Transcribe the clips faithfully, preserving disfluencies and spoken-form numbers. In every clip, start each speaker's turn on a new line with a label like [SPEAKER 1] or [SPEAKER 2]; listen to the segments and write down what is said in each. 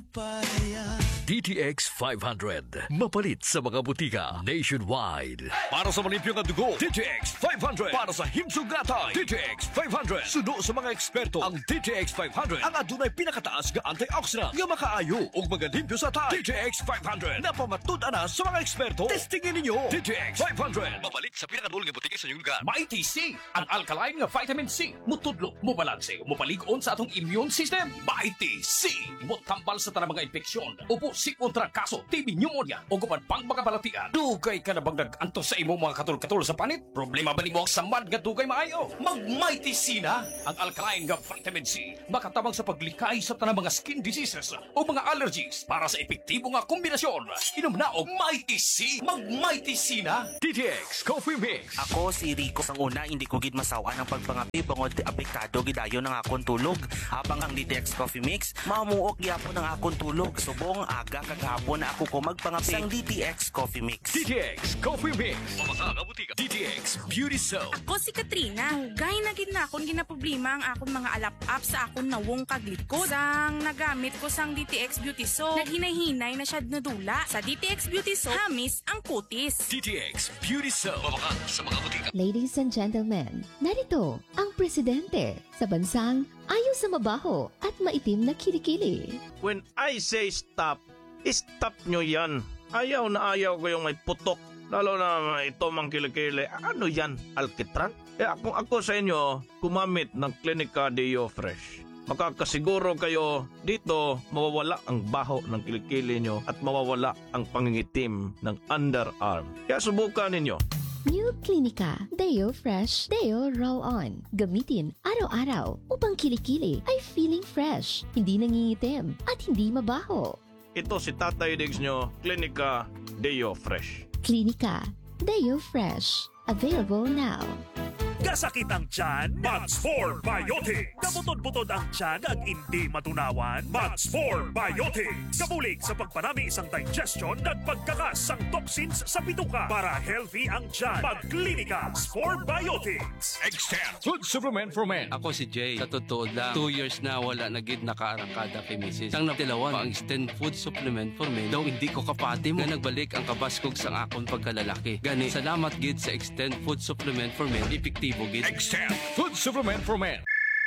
[SPEAKER 1] D T X five hundred. Mapalit sa mga butika nationwide. Para sa malimpyong ang dugo, D T X five hundred. Para sa himsugatay, D T X five hundred. Suno sa mga eksperto, ang D T X five hundred ang adunay pinakataas nga antioxidant nga makaayo ug magalimpyo sa tay. D T X five hundred. Napamatud ana sa mga eksperto. Testingin ninyo. D T X five hundred. Mapalit sa pinakadul nga butika sa inyong lugar.
[SPEAKER 2] Mighty C, ang alkaline nga vitamin C. Mutudlo, mubalanse, mupalig-on sa atong immune system. Mighty C, mutambal sa tanang mga infeksyon. Upo si kontra kaso, T B pneumonia o guman pang mga balatian. Dugay ka na bang nag-antos sa imong mga katul-katul sa panit? Problema ba ni mo ang samad nga dugay maayo? Mag-Mighty C na! Ang alkaline nga vitamin C makatabang sa paglikay sa tanang mga skin diseases o mga allergies para sa epektibo nga kombinasyon. Inom na og Mighty C. Mag-Mighty C na!
[SPEAKER 1] D T X Coffee Mix.
[SPEAKER 3] Ako si Rico sang una, hindi ko gid masawa ng pagpangapi bangod apektado gidayon ng akong tulog. Habang ang D T X Coffee Mix mamuok gyapon ng akong tulog. Subong aga kagahapon na ako ko magpangapi sang D T X Coffee Mix.
[SPEAKER 1] D T X Coffee Mix. Mamaka butika. D T X Beauty Soap.
[SPEAKER 4] Ako si Katrina. Hugay na gid na akong ginaproblema ang akong mga alap-up sa akong nawong kaglikod. Sang nagamit ko sang D T X Beauty Soap, naghinay-hinay na siya nadula. Sa D T X Beauty Soap, hamis ang kutis.
[SPEAKER 1] D T X Beauty Soap. Mamaka sa mga butika.
[SPEAKER 5] Ladies and gentlemen, narito ang presidente sa bansang ayaw sa mabaho at maitim na kilikili.
[SPEAKER 6] When I say stop, stop nyo yan. Ayaw na ayaw ko yung may putok. Lalo na ito mang kilikili. Ano yan? Alkitran? Eh kung ako sa inyo, gumamit ng Clinica Deo Fresh. Makakasiguro kayo dito mawawala ang baho ng kilikili nyo at mawawala ang pangingitim ng underarm. Kaya subukan ninyo.
[SPEAKER 5] New Clinica Deo Fresh Deo Roll-On. Gamitin araw-araw upang kilikili ay feeling fresh, hindi nangingitim at hindi mabaho.
[SPEAKER 6] Ito si Tatay Diggs nyo, Clinica Deo Fresh.
[SPEAKER 5] Clinica Deo Fresh. Available now.
[SPEAKER 7] Kasakit ang tiyan, Max four Biotics. Kabutod-butod ang tiyan ag hindi matunawan, Max four Biotics. Kabulig sa pagpanami isang digestion at pagkakas ang toxins sa bituka para healthy ang tiyan. Mag-Clinica Max four Biotics.
[SPEAKER 1] Extend Food Supplement for Men.
[SPEAKER 8] Ako si Jay. Sa totoo lang, two years na wala nagid nakaarangkada kay Missus Ang natilawan, ang Extend Food Supplement for Men daw hindi ko kapati mo. Nga nagbalik ang kabaskog sang akong pagkalalaki. Gani, salamat gid sa Extend Food Supplement for Men. Epektibo.
[SPEAKER 1] Extend Food Supplement for Men.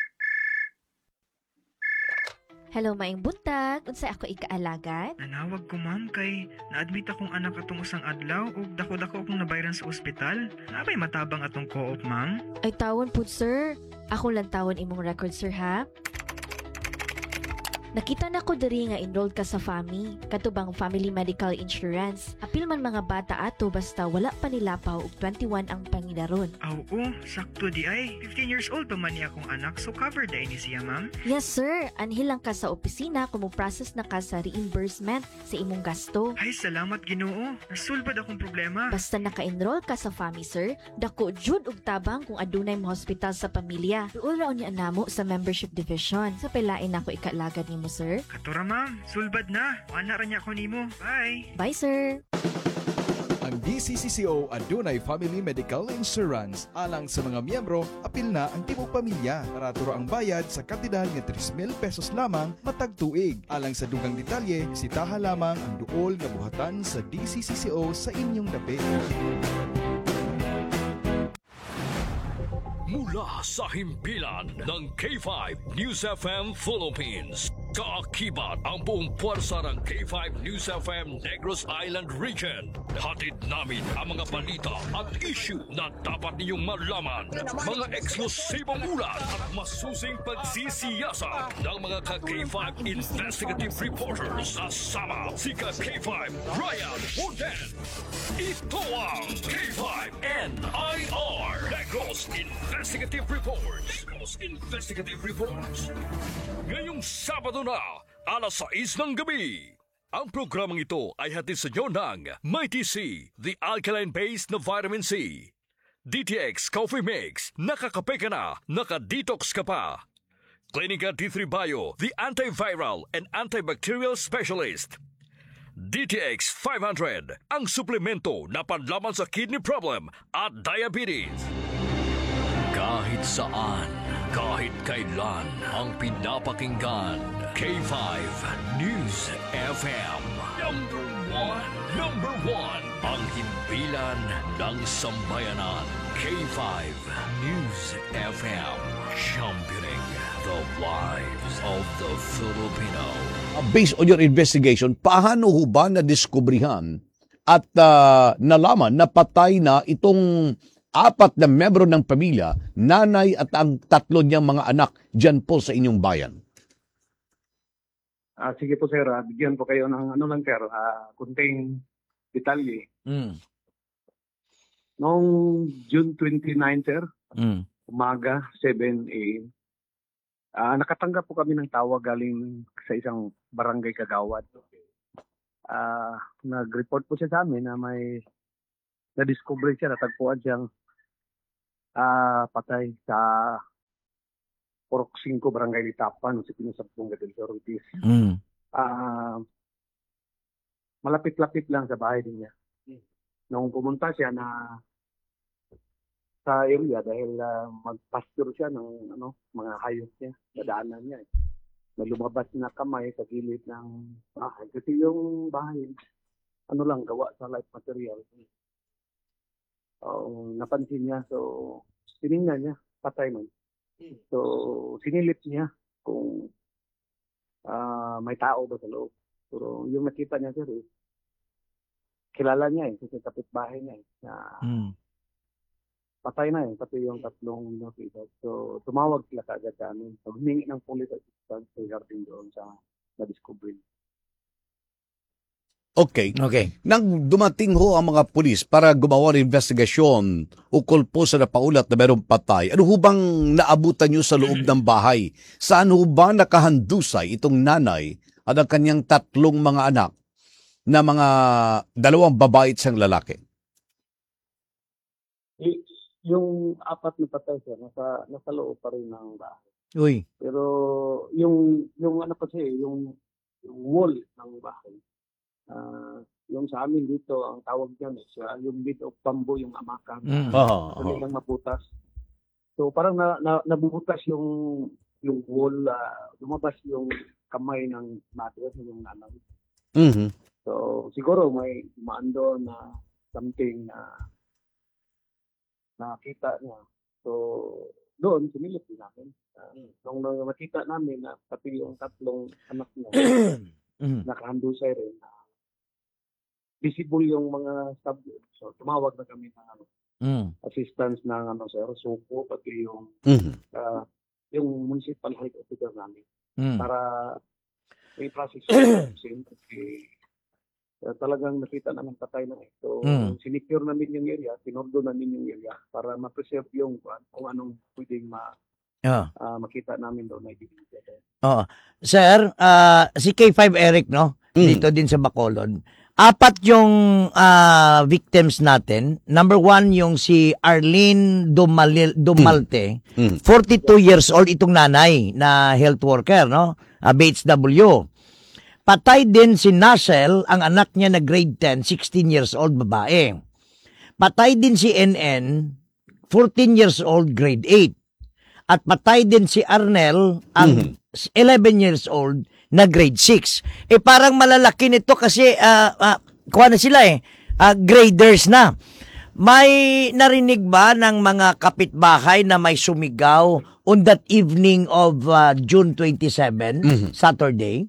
[SPEAKER 9] Hello, maing buntag. Unsay ako ikaalagan?
[SPEAKER 10] Nanawag ko, ma'am, kay na-admit akong anak atong usang adlaw ug dako-dako akong nabayran sa ospital. Nabay matabang atong co-op, ma'am?
[SPEAKER 9] Ay tawon pud, sir. Ako lang tawon imong record, sir, ha? Nakita na ko diri nga enrolled ka sa F A M I, katubang Family Medical Insurance. Apil man mga bata ato basta wala pa nilapaw og twenty-one ang pangidaron.
[SPEAKER 10] Aw, oh, sakto di ay. fifteen years old pa man niya akong anak, so covered ay ni siya, ma'am?
[SPEAKER 9] Yes, sir. Anhil lang ka sa opisina kung mo-process na ka sa reimbursement sa imong gasto.
[SPEAKER 10] Ay, salamat Ginoo. Nasulbad akong problema.
[SPEAKER 9] Basta naka-enroll ka sa F A M I, sir, dako jud og tabang kung adunay mo hospital sa pamilya. Duol raon ni anamo sa membership division. Sa pelain ako ikaalagad nimo, sir.
[SPEAKER 10] Katura, ma'am. Sulbad na. Ana ra niya ako nimo. Bye.
[SPEAKER 9] Bye, sir.
[SPEAKER 11] Ang D C C C O adunay Family Medical Insurance. Alang sa mga miyembro, apil na ang tibok pamilya. Para turo ang bayad sa kantidad nga three mil pesos lamang matag tuig. Alang sa dugang detalye, bisitaha lamang ang duol nga buhatan sa D C C C O sa inyong dapit.
[SPEAKER 1] Mula sa himpilan ng K five News F M Philippines, kaakibat ang buong puwersa ng K five News F M Negros Island Region. Hatid namin ang mga balita at issue na dapat ninyong malaman. Mga eksklusibong ulat at masusing pagsisiyasat ng mga ka-K five investigative reporters. Kasama si ka-K five Ryan Woodhead. Ito ang K five N I R Negros Investigative Reports. Negros Investigative Reports. Ngayong Sabado na, alas sais ng gabi. Ang programang ito ay hatid sa inyo ng Mighty C, the alkaline-based na vitamin C. D T X Coffee Mix, nakakape ka na, nakadetox ka pa. Clinica D three Bio, the antiviral and antibacterial specialist. D T X five hundred, ang suplemento na panlaban sa kidney problem at diabetes. Kahit saan, Kahit kailan ang pinapakinggan. K five News F M. Number one. Number one. Ang himpilan ng sambayanan. K five News F M. Championing the lives of the Filipino.
[SPEAKER 12] Based on your investigation, paano ho ba na-diskubrihan at uh, nalaman na patay na itong apat na membro ng pamilya, nanay at ang tatlo niyang mga anak dyan po sa inyong bayan?
[SPEAKER 13] Ah, sige po sir, ah, bigyan po kayo ng ano lang sir, ah, kunting detalye.
[SPEAKER 12] Mm.
[SPEAKER 13] Noong June twenty-ninth sir,
[SPEAKER 12] Mm.
[SPEAKER 13] umaga, seven a m, ah, nakatanggap po kami ng tawag galing sa isang barangay kagawad. Ah, nag-report po siya sa amin na may na-discover siya, natagpuan siyang ah, patay sa Purok Cinco, Barangay Litapan, sa Pinusapong Authorities.
[SPEAKER 12] Mm.
[SPEAKER 13] Ah, malapit-lapit lang sa bahay din niya. Nung pumunta siya na sa area dahil uh, mag-pasture siya ng ano, mga hayop niya, dadaanan niya. Eh. May lumabas na kamay sa gilid ng bahay. Kasi yung bahay, ano lang, gawa sa light material. So, napansin niya, so tinignan niya, patay man. So, sinilip niya kung uh, may tao ba sa loob. Pero yung nakita niya sir, eh, kilala niya eh, kasi kapitbahay niya eh, na
[SPEAKER 12] Mm.
[SPEAKER 13] patay na eh, pati yung tatlong nakita. So, tumawag sila kaagad sa amin. So, humingi ng police assistance regarding doon sa na-discovery.
[SPEAKER 12] Okay. Okay. Nang dumating ho ang mga pulis para gumawa ng investigasyon ukol po sa napaulat na mayroong patay, ano ho bang naabutan nyo sa loob ng bahay? Saan ho ba nakahandusay itong nanay at ang kanyang tatlong mga anak na mga dalawang babae at isang lalaki?
[SPEAKER 13] Eh, yung apat na patay sir, nasa, nasa loob pa rin ng bahay.
[SPEAKER 12] Uy.
[SPEAKER 13] Pero yung, yung ano kasi, yung, yung wall ng bahay, Uh, yung sa amin dito, ang tawag dyan is uh, yung bit of bamboo, yung amakan.
[SPEAKER 12] Mm.
[SPEAKER 13] Uh,
[SPEAKER 12] Oh,
[SPEAKER 13] Dali
[SPEAKER 12] oh.
[SPEAKER 13] lang mabutas. So parang na, na, nabubutas yung yung wall, uh, lumabas yung kamay ng mother, yung nanay.
[SPEAKER 12] Mm-hmm.
[SPEAKER 13] So siguro may maando na something na nakita niya. So doon, sinilip din namin. Uh, nung nung makita namin na pati yung tatlong anak niya,
[SPEAKER 12] Mm.
[SPEAKER 13] nakahandusay rin. Uh, visible yung mga stab. So tumawag na kami ng ano,
[SPEAKER 12] Mm.
[SPEAKER 13] assistance ng ano sir, supo pati yung
[SPEAKER 12] Mhm.
[SPEAKER 13] uh, yung municipal health officer namin
[SPEAKER 12] Mm.
[SPEAKER 13] para may process kasi uh, talagang nakita namin patay na eh. So
[SPEAKER 12] Mm.
[SPEAKER 13] sinicure namin yung area, pinordo namin yung area para ma-preserve yung kung, kung anong pwedeng ma,
[SPEAKER 14] Ah.
[SPEAKER 13] uh, makita namin doon na ibigay.
[SPEAKER 14] Oo. Sir, ah, si K five Eric, no? Dito din sa Bacolod. Apat yung ah, victims natin. Number one, yung si Arlene Dumalil, Dumalte.
[SPEAKER 12] Mm.
[SPEAKER 14] forty-two years old itong nanay na health worker, no? Uh, B H W. Patay din si Nasel, ang anak niya na grade ten, sixteen years old, babae. Patay din si N N, fourteen years old, grade eight. At patay din si Arnel, ang eleven years old, na grade six. Eh parang malalaki nito kasi uh, uh, kuha na sila eh, uh, graders na. May narinig ba ng mga kapitbahay na may sumigaw on that evening of uh, June twenty-seventh,
[SPEAKER 12] Mhm.
[SPEAKER 14] Saturday?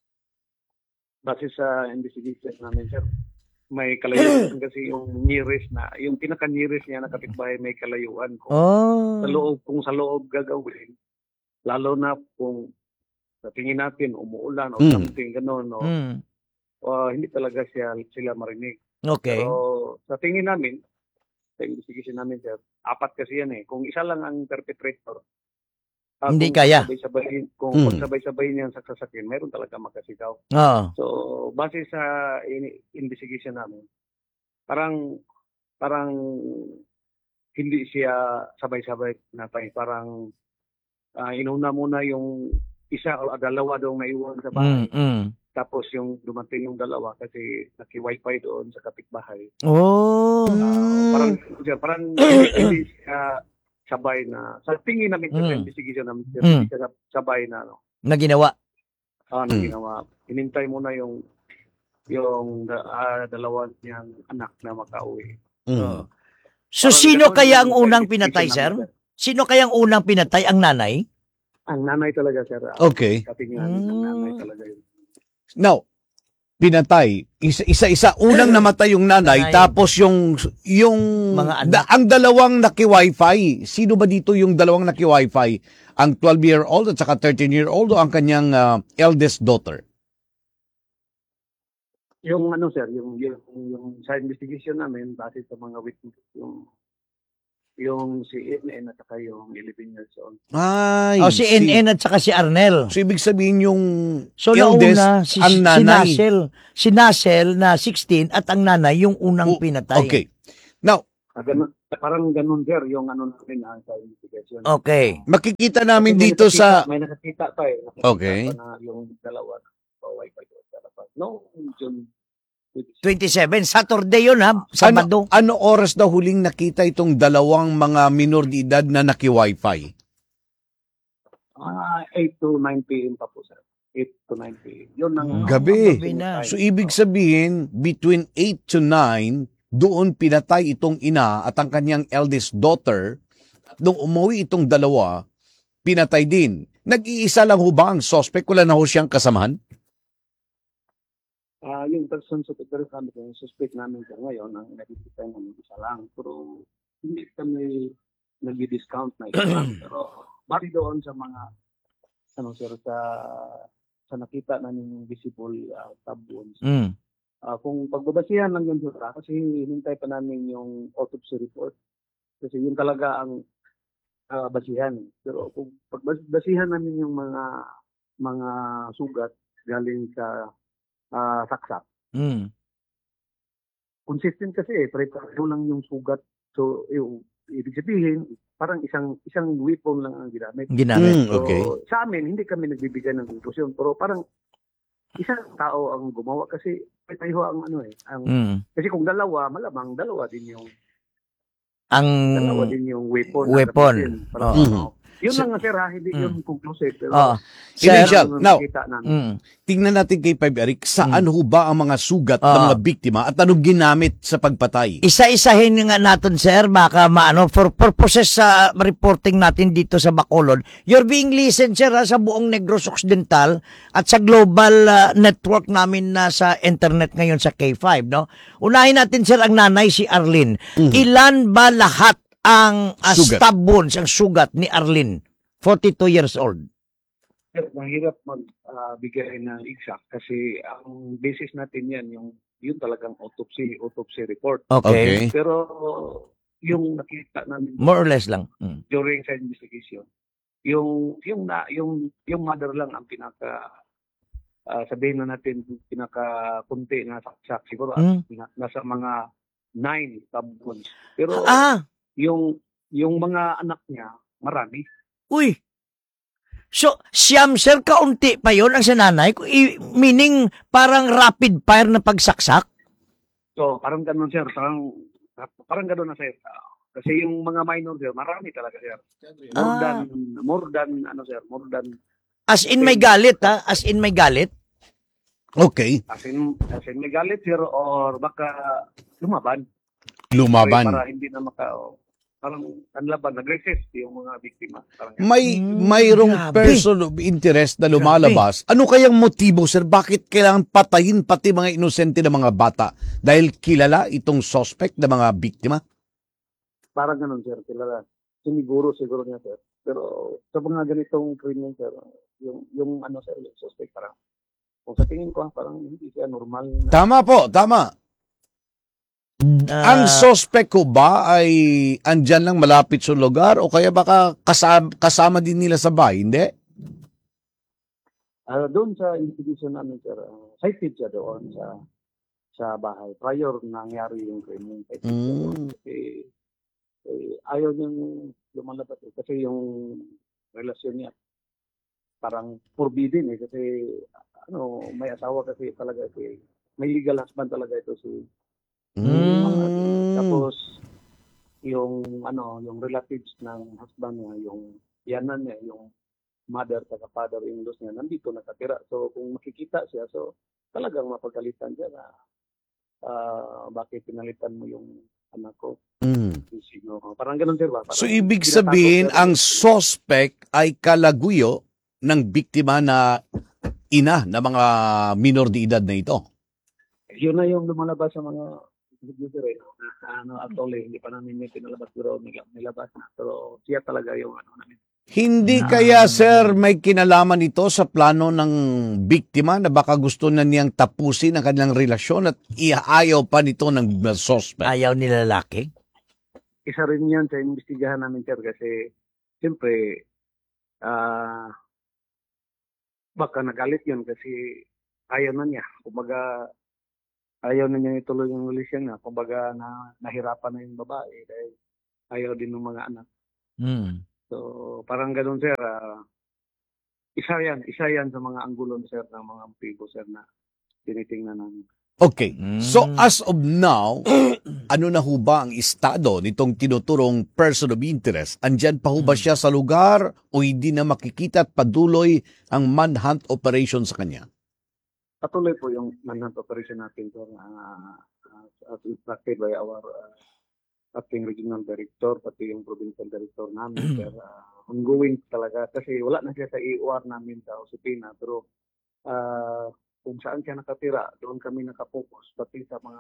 [SPEAKER 13] Base sa investigation namin sir, may kalayuan kasi yung nearest na, yung pinaka-nearest niya na kapitbahay may kalayuan. Kung
[SPEAKER 14] Oh.
[SPEAKER 13] sa loob, kung sa loob gagawin, lalo na kung sa tingin natin umuulan o
[SPEAKER 14] Mm.
[SPEAKER 13] something gano'n, no?
[SPEAKER 14] Mm.
[SPEAKER 13] Uh, hindi talaga siya, sila marinig.
[SPEAKER 14] Okay.
[SPEAKER 13] Pero sa tingin namin, sa investigation namin sir, apat kasi yan eh. Kung isa lang ang perpetrator, ah,
[SPEAKER 14] Hindi
[SPEAKER 13] kung
[SPEAKER 14] kaya.
[SPEAKER 13] pagsabay-sabay- Kung
[SPEAKER 14] Mm.
[SPEAKER 13] pagsabay-sabay niyan sa sasakyan, mayroon talaga makasigaw.
[SPEAKER 14] Oo.
[SPEAKER 13] So, base sa in- investigation namin, parang parang hindi siya sabay-sabay natay. Parang ah, inuna muna yung isa o dalawa daw naiwan sa bahay.
[SPEAKER 14] Mm, mm.
[SPEAKER 13] Tapos yung dumating yung dalawa kasi naki-wifi doon sa kapitbahay.
[SPEAKER 14] Oh.
[SPEAKER 13] Parang, parang hindi siya sabay na, sa tingin namin
[SPEAKER 14] Mm.
[SPEAKER 13] sa investigation namin, sir,
[SPEAKER 14] Mm.
[SPEAKER 13] hindi siya sabay na, ano,
[SPEAKER 14] Na ginawa.
[SPEAKER 13] ah, na
[SPEAKER 12] Mm.
[SPEAKER 13] ginawa. Inintay muna yung, yung ah, dalawa niyang anak na makauwi.
[SPEAKER 12] Mm.
[SPEAKER 14] So,
[SPEAKER 13] Parang
[SPEAKER 14] sino
[SPEAKER 13] ganun
[SPEAKER 14] kaya
[SPEAKER 13] yung
[SPEAKER 14] ang unang
[SPEAKER 13] investigation
[SPEAKER 14] pinatay, sir?
[SPEAKER 13] namin,
[SPEAKER 14] Sino kaya ang unang pinatay? Ang nanay?
[SPEAKER 13] Ang nanay talaga, sir.
[SPEAKER 12] Okay.
[SPEAKER 13] Katingin namin, ang nanay talaga yun.
[SPEAKER 12] Now, pinatay. Isa, isa-isa. Unang namatay yung nanay,
[SPEAKER 14] Nanay.
[SPEAKER 12] tapos yung, yung,
[SPEAKER 14] Mga anak.
[SPEAKER 12] da- ang dalawang naki-wifi. Sino ba dito yung dalawang naki-wifi? Ang twelve-year-old at saka thirteen-year-old o ang kanyang ah, eldest daughter?
[SPEAKER 13] Yung ano, sir, yung, yung, yung sa investigation namin, base sa mga witness, yung, yung si N N at saka yung eleven years old.
[SPEAKER 12] Ay,
[SPEAKER 14] O, si N N at saka si Arnel.
[SPEAKER 12] So, ibig sabihin yung
[SPEAKER 14] So,
[SPEAKER 12] eldest,
[SPEAKER 14] nauna, si,
[SPEAKER 12] ang
[SPEAKER 14] si
[SPEAKER 12] nanay.
[SPEAKER 14] Nasel. Si Nasel na sixteen at ang nanay yung unang pinatay.
[SPEAKER 12] Okay. Now,
[SPEAKER 13] Ah, ganun, parang ganun, sir, yung ano namin ah, sa investigation.
[SPEAKER 14] Okay.
[SPEAKER 12] makikita namin
[SPEAKER 13] Kasi may
[SPEAKER 12] dito
[SPEAKER 13] nakakita-
[SPEAKER 12] sa...
[SPEAKER 13] May nakakita pa eh. Nakakita
[SPEAKER 12] Okay.
[SPEAKER 13] pa na yung dalawa na wifi ko sa labas. No, June
[SPEAKER 14] twenty-seven. Saturday yun, ha? Sabado.
[SPEAKER 12] Ano, ano oras daw huling nakita itong dalawang mga minor de edad na naki-wifi?
[SPEAKER 13] Ah, eight to nine p.m. pa po, sir. eight to nine p.m. Yun ang...
[SPEAKER 12] Gabi.
[SPEAKER 14] gabi na.
[SPEAKER 12] So, ibig sabihin, between eight to nine, doon pinatay itong ina at ang kanyang eldest daughter. Nung umuwi itong dalawa, pinatay din. Nag-iisa lang ho ba ang suspect? Wala na ho siyang kasamahan?
[SPEAKER 13] Ah, yung person sa pero kami yung suspect namin sa ngayon ang nakikita namin isa lang, pero hindi kami nag-discount na isa lang. Pero bali doon sa mga ano, sir, sa sa nakita namin yung visible uh, tab wounds.
[SPEAKER 14] Mm.
[SPEAKER 13] Ah, kung pagbabasihan lang yun, sir, kasi hinintay pa namin yung autopsy report. Kasi yun talaga ang ah, basihan. Pero kung pagbasihan namin yung mga mga sugat galing sa ah, saksak,
[SPEAKER 14] Mm.
[SPEAKER 13] consistent kasi eh, pare-pareho lang yung sugat. So, yung, ibig sabihin, parang isang isang weapon lang ang ginamit.
[SPEAKER 14] Ginamit.
[SPEAKER 12] Mm,
[SPEAKER 13] So,
[SPEAKER 12] okay.
[SPEAKER 13] sa amin, hindi kami nagbibigay ng conclusion. Pero parang isang tao ang gumawa kasi pareho ang ano eh. Ang,
[SPEAKER 14] Mm.
[SPEAKER 13] Kasi kung dalawa, malamang dalawa din yung
[SPEAKER 14] Ang
[SPEAKER 13] dalawa din yung weapon. na
[SPEAKER 14] weapon.
[SPEAKER 13] gamitin. Parang,
[SPEAKER 14] Oo.
[SPEAKER 13] ano, Yun
[SPEAKER 14] So-
[SPEAKER 13] lang nga, sir, ha? Hindi
[SPEAKER 14] Mm.
[SPEAKER 13] yun conclusive. Pero,
[SPEAKER 14] Oo.
[SPEAKER 12] Initial.
[SPEAKER 13] yun ang
[SPEAKER 12] Now,
[SPEAKER 13] nakita namin.
[SPEAKER 14] Mm.
[SPEAKER 12] tingnan natin kay Five Eric, saan ho ba ang mga sugat ng
[SPEAKER 14] Ah.
[SPEAKER 12] mga biktima at anong ginamit sa pagpatay?
[SPEAKER 14] Isa-isahin nga natin, sir, baka maano, for purposes sa reporting natin dito sa Bacolod, you're being listened, sir, ha, sa buong Negros Occidental at sa global ah, network namin na sa internet ngayon sa K five, no? Unahin natin, sir, ang nanay, si Arlene. Ilan ba lahat ang ah,
[SPEAKER 12] Sugat.
[SPEAKER 14] stab wounds, ang sugat ni Arlene, forty-two years old?
[SPEAKER 13] Sir, mahirap magbigay ng exact kasi ang basis natin yan, yung yun talagang autopsy, autopsy report.
[SPEAKER 14] Okay.
[SPEAKER 12] Okay.
[SPEAKER 13] Pero yung nakita namin
[SPEAKER 14] More or less lang. Mm.
[SPEAKER 13] during sa investigation, yung yung na yung yung mother lang ang pinaka ah, sabihin na natin pinaka kunti na saksak siguro
[SPEAKER 14] Mm.
[SPEAKER 13] na- nasa mga nine stab wounds. Pero
[SPEAKER 14] Ah,
[SPEAKER 13] yung yung mga anak niya marami.
[SPEAKER 14] uy. So, siyam, sir, kaunti pa yon ang sa nanay? I- Meaning, parang rapid fire na pagsaksak?
[SPEAKER 13] So parang ganun, sir, parang parang ganun na, sir. Ah, kasi yung mga minor, sir, marami talaga, sir. More
[SPEAKER 14] Ah.
[SPEAKER 13] than more than ano, sir, more than
[SPEAKER 14] As in may galit, ha? As in may galit?
[SPEAKER 12] Okay.
[SPEAKER 13] as in as in may galit, sir, or baka lumaban.
[SPEAKER 12] Lumaban.
[SPEAKER 13] Para hindi na maka oh, parang anlaban, nag-resist yung mga biktima. Parang ganun.
[SPEAKER 12] May
[SPEAKER 14] Mm,
[SPEAKER 12] mayroong
[SPEAKER 14] grabe.
[SPEAKER 12] person of interest na lumalabas. Ano kayang motibo, sir? Bakit kailangan patayin pati mga inosente na mga bata? Dahil kilala itong suspect na mga biktima?
[SPEAKER 13] Parang ganun, sir, kilala. Siniguro siguro niya, sir. Pero sa mga ganitong krimen, sir, yung yung ano, sir, yung suspect parang kung sa tingin ko, parang hindi siya normal na
[SPEAKER 12] Tama po, tama.
[SPEAKER 14] Ah,
[SPEAKER 12] Ang suspect ko ba ay andyan lang malapit sa lugar o kaya baka kasama, kasama din nila sa bahay? Hindi?
[SPEAKER 13] Ah, doon sa institution namin, sir, uh, cited siya doon sa sa bahay prior nangyari yung krimen. Cited siya doon.
[SPEAKER 12] Mm.
[SPEAKER 13] Kasi eh, ayaw niyang lumalabas eh. Kasi yung relasyon niya parang forbidden eh. Kasi ano, may asawa kasi talaga si may legal husband talaga ito si
[SPEAKER 12] Mm.
[SPEAKER 13] Tapos yung ano, yung relatives ng husband niya, yung yanan niya, yung mother at father-in-laws niya, nandito nakatira. So kung makikita siya, so talagang mapagalitan siya na ah, bakit pinalitan mo yung anak ko.
[SPEAKER 12] Mm.
[SPEAKER 13] Sino? Parang ganun, sir. Ba? Parang
[SPEAKER 12] So ibig
[SPEAKER 13] tinatakot
[SPEAKER 12] sabihin,
[SPEAKER 13] siya.
[SPEAKER 12] ang suspect ay kalaguyo ng biktima na ina na mga minor de edad na ito.
[SPEAKER 13] Yun na yung lumalabas sa mga video, sir. Eh. Na, ano, actually, hindi pa namin yung pinalabas, pero nila- nilabas na. Pero siya talaga yung ano namin.
[SPEAKER 12] Hindi kaya, sir, may kinalaman ito sa plano ng biktima na baka gusto na niyang tapusin ang kanilang relasyon at iayaw pa nito ng suspect?
[SPEAKER 14] Ayaw nila lalaki?
[SPEAKER 13] Isa rin yan sa investigahan namin, sir, kasi siyempre, ah, baka nagalit yun kasi ayaw na niya. Kumbaga, ayaw na niya ituloy yung relasyon niya. Kumbaga, na, nahirapan na yung babae dahil ayaw din ng mga anak.
[SPEAKER 14] Hmm.
[SPEAKER 13] So, parang ganun, sir. ah, isa yan. Isa yan sa mga anggulon, sir, ng mga motibo, sir, na tinitingnan namin.
[SPEAKER 12] Okay. So as of now, ano na ho ba ang estado nitong tinuturong person of interest? Andyan pa ho ba siya sa lugar o hindi na makikita at paduloy ang manhunt operation sa kanya?
[SPEAKER 13] Patuloy po yung manhunt operation natin, sir, uh, as instructed by our uh, acting regional director, pati yung provincial director namin, sir. Uh, ongoing talaga kasi wala na siya sa E O R namin sa Josepina, pero uh, kung saan siya nakatira, doon kami nakapokus, pati sa mga